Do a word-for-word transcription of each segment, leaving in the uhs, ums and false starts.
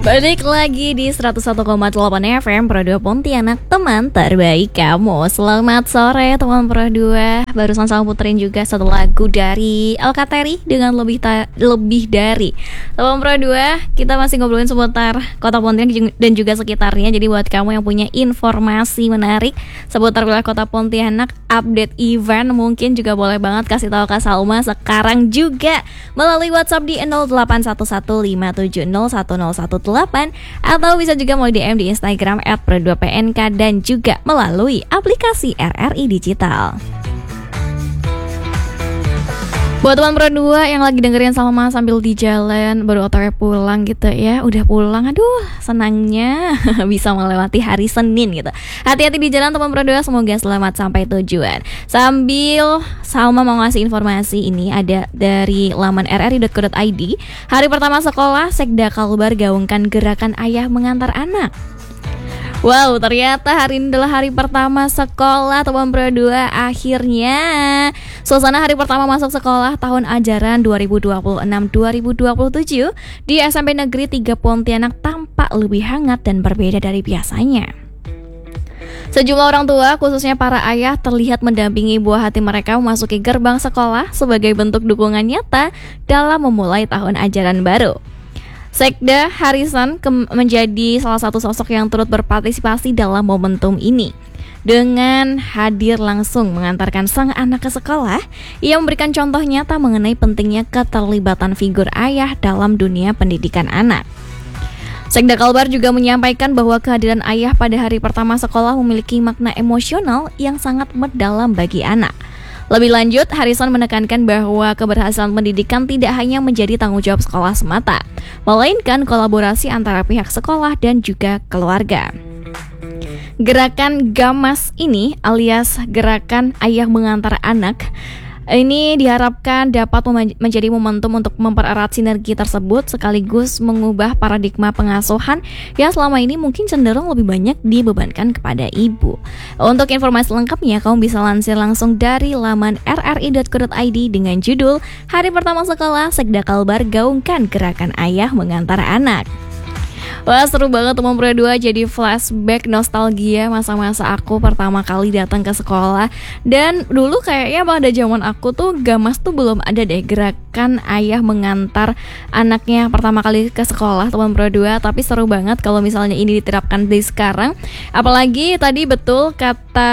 Balik lagi di seratus satu koma delapan F M Pro dua Pontianak, teman terbaik kamu. Selamat sore teman Pro dua. Barusan sama puterin juga satu lagu dari Alkateri dengan lebih ta- lebih dari. Teman Pro dua, kita masih ngobrolin seputar Kota Pontianak dan juga sekitarnya. Jadi buat kamu yang punya informasi menarik seputar wilayah Kota Pontianak, update event, mungkin juga boleh banget kasih tahu Kak Salma sekarang juga melalui WhatsApp di nol delapan satu satu lima tujuh nol satu nol satu delapan, atau bisa juga mau D M di Instagram et pro dua p n k dan juga melalui aplikasi R R I Digital. Buat teman Pro dua yang lagi dengerin Salma sambil di jalan, baru otw pulang gitu ya, udah pulang, aduh senangnya bisa melewati hari Senin gitu. Hati-hati di jalan teman Pro dua, semoga selamat sampai tujuan. Sambil Salma mau ngasih informasi ini ada dari laman r r i dot co dot i d. Hari pertama sekolah, Sekda Kalbar gaungkan gerakan ayah mengantar anak. Wow, ternyata hari ini adalah hari pertama sekolah teman Pro dua. Akhirnya suasana hari pertama masuk sekolah tahun ajaran dua ribu dua puluh enam dua ribu dua puluh tujuh di S M P Negeri tiga Pontianak tampak lebih hangat dan berbeda dari biasanya. Sejumlah orang tua, khususnya para ayah, terlihat mendampingi buah hati mereka memasuki gerbang sekolah sebagai bentuk dukungan nyata dalam memulai tahun ajaran baru. Sekda Harisan ke- menjadi salah satu sosok yang turut berpartisipasi dalam momentum ini. Dengan hadir langsung mengantarkan sang anak ke sekolah, ia memberikan contoh nyata mengenai pentingnya keterlibatan figur ayah dalam dunia pendidikan anak. Sekda Kalbar juga menyampaikan bahwa kehadiran ayah pada hari pertama sekolah memiliki makna emosional yang sangat mendalam bagi anak. Lebih lanjut, Harrison menekankan bahwa keberhasilan pendidikan tidak hanya menjadi tanggung jawab sekolah semata, melainkan kolaborasi antara pihak sekolah dan juga keluarga. Gerakan Gamas ini alias gerakan ayah mengantar anak ini diharapkan dapat mem- menjadi momentum untuk mempererat sinergi tersebut sekaligus mengubah paradigma pengasuhan yang selama ini mungkin cenderung lebih banyak dibebankan kepada ibu. Untuk informasi lengkapnya, kamu bisa lansir langsung dari laman r r i dot co dot i d dengan judul Hari Pertama Sekolah, Sekda Kalbar gaungkan gerakan ayah mengantar anak. Wah, seru banget teman Pro dua, jadi flashback nostalgia masa-masa aku pertama kali datang ke sekolah. Dan dulu kayaknya pada zaman aku tuh Gamas tuh belum ada deh gerakan ayah mengantar anaknya pertama kali ke sekolah teman Pro dua. Tapi seru banget kalau misalnya ini diterapkan di sekarang. Apalagi tadi betul kata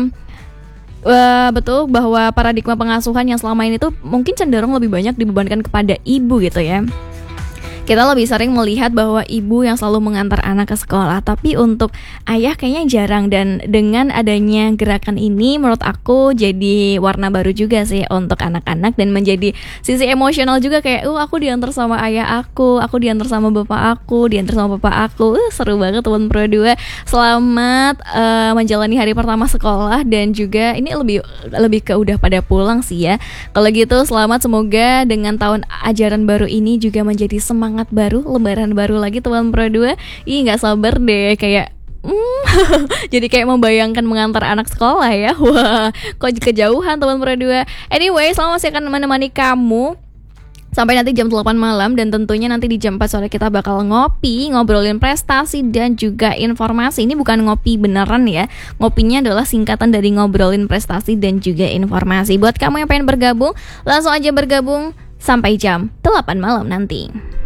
Uh, betul bahwa paradigma pengasuhan yang selama ini tuh mungkin cenderung lebih banyak dibebankan kepada ibu gitu ya. Kita lebih sering melihat bahwa ibu yang selalu mengantar anak ke sekolah, tapi untuk ayah kayaknya jarang. Dan dengan adanya gerakan ini menurut aku jadi warna baru juga sih untuk anak-anak, dan menjadi sisi emosional juga kayak uh aku diantar sama ayah aku, aku diantar sama bapak aku, diantar sama bapak aku. Uh, seru banget teman Pro dua. Selamat uh, menjalani hari pertama sekolah, dan juga ini lebih lebih ke udah pada pulang sih ya. Kalau gitu selamat, semoga dengan tahun ajaran baru ini juga menjadi semangat baru, lebaran baru lagi teman Pro dua. Ih, gak sabar deh kayak mm, jadi kayak membayangkan mengantar anak sekolah ya. Wah, kok kejauhan teman Pro dua. Anyway, Salma masih akan menemani kamu sampai nanti jam delapan malam, dan tentunya nanti di jam empat sore kita bakal ngopi, ngobrolin prestasi dan juga informasi. Ini bukan ngopi beneran ya, ngopinya adalah singkatan dari ngobrolin prestasi dan juga informasi. Buat kamu yang pengen bergabung, langsung aja bergabung sampai jam delapan malam nanti.